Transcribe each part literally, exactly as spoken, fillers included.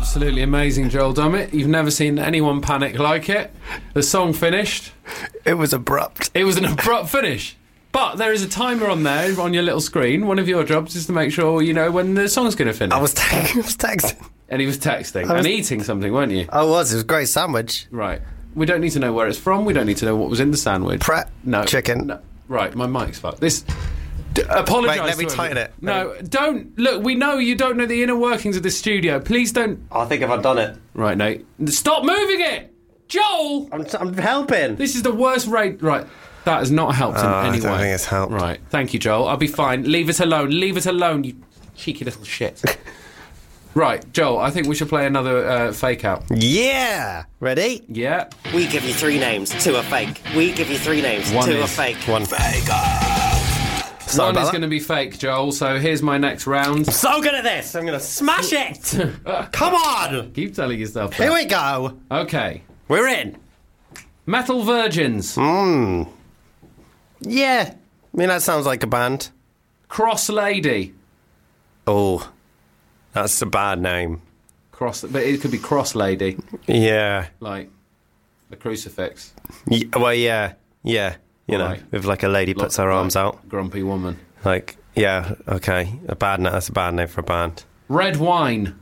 Absolutely amazing, Joel Dummett. You've never seen anyone panic like it. The song finished. It was abrupt. It was an abrupt finish. But there is a timer on there, on your little screen. One of your jobs is to make sure you know when the song's going to finish. I was, te- I was texting. And he was texting. was- And eating something, weren't you? I was. It was a great sandwich. Right. We don't need to know where it's from. We don't need to know what was in the sandwich. Pret No. chicken. No. Right, my mic's fucked. This... D- apologise. Wait, let me to tighten everyone. it. No, don't. Look, we know you don't know the inner workings of this studio. Please don't... I think if I've done it. Right, Nate. Stop moving it! Joel! I'm, I'm helping. This is the worst rate... Right. That has not helped in Oh, I any don't way. think it's helped. Right. Thank you, Joel. I'll be fine. Leave it alone. Leave it alone, you cheeky little shit. Right, Joel, I think we should play another uh, fake out. Yeah. Ready? Yeah. We give you three names to a fake. We give you three names One to a is- fake. One. Fake. Sorry One about is that. going to be fake, Joel, so here's my next round. So good at this. I'm going to smash it. Come on. Keep telling yourself that. Here we go. Okay. We're in. Metal Virgins. Hmm. Yeah. I mean, that sounds like a band. Cross Lady. Oh. That's a bad name. Cross... But it could be Cross Lady. Yeah. Like the crucifix. Y- well, yeah. Yeah. You know, Right. if like a lady puts her Like arms out. Grumpy woman. Like, yeah, okay. A bad name. That's a bad name for a band. Red Wine.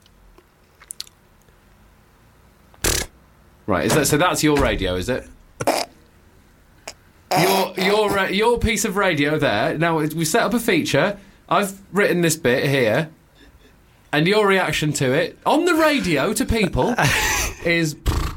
Right, is that so? That's your radio, is it? Your your ra- your piece of radio there. Now we set up a feature. I've written this bit here, and your reaction to it on the radio to people is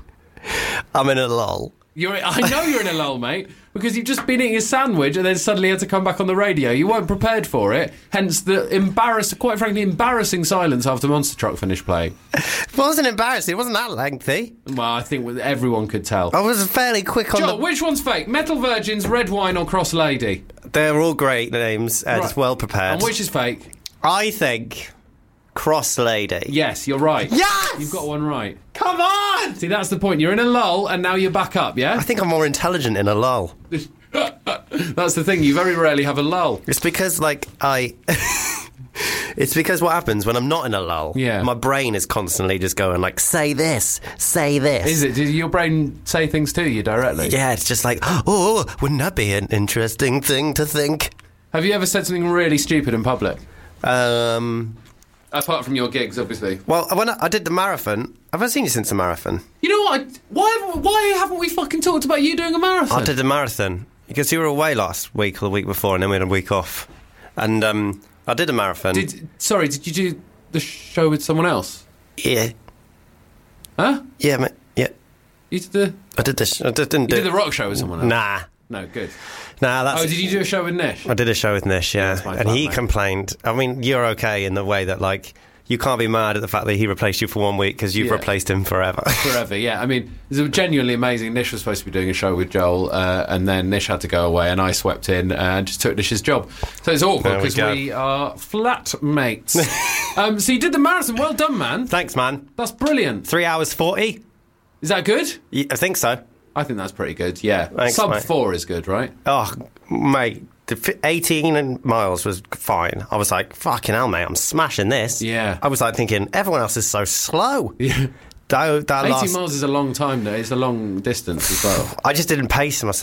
I'm in a lull. you're. I know you're in a lull, mate, because you've just been eating a sandwich and then suddenly had to come back on the radio. You weren't prepared for it, hence the embarrass, quite frankly, embarrassing silence after Monster Truck finished playing. It wasn't embarrassing. It wasn't that lengthy. Well, I think everyone could tell. I was fairly quick on Joel, the... which one's fake? Metal Virgins, Red Wine, or Cross Lady? They're all great names. Uh, Just Right. well prepared. And which is fake? I think Cross Lady. Yes, you're right. Yes! You've got one right. Come on! See, that's the point. You're in a lull, and now you're back up, I yeah? think I'm more intelligent in a lull. That's the thing. You very rarely have a lull. It's because, like, I... It's because what happens when I'm not in a lull, Yeah. my brain is constantly just going, like, say this, say this. Is it? Did your brain say things to you directly? Yeah, it's just like, oh, wouldn't that be an interesting thing to think? Have you ever said something really stupid in public? Um... Apart from your gigs, obviously. Well, when I, I did the marathon, have I seen you since the marathon? You know what? I, why, why haven't we fucking talked about you doing a marathon? I did the marathon because you were away last week or the week before, and then we had a week off. And um, I did a marathon. Did, sorry, did you do the show with someone else? Yeah, Huh? yeah, mate. Yeah, You did the, I did this. I did, didn't you do did the rock show with someone else? Nah, No, good. nah. That's. Oh, did you do a show with Nish? I did a show with Nish, yeah, That's my and he flatmate. complained. I mean, you're okay in the way that, like, you can't be mad at the fact that he replaced you for one week because you've Yeah. replaced him forever. Forever, yeah. I mean, it was genuinely amazing. Nish was supposed to be doing a show with Joel, uh, and then Nish had to go away, and I swept in and just took Nish's job. So it's awkward There we because go. we, are flatmates. um, so you did the marathon. Well done, man. Thanks, man. That's brilliant. Three hours forty. Is that good? Yeah, I think so. I think that's pretty good. Yeah, Thanks, sub mate. four is good, right? Oh, mate, the fi- eighteen miles was fine. I was like, fucking hell, mate, I'm smashing this. Yeah. I was like thinking, everyone else is so slow. Yeah. That, that Eighty last, miles is a long time, though. It's a long distance as well. I just didn't pace myself.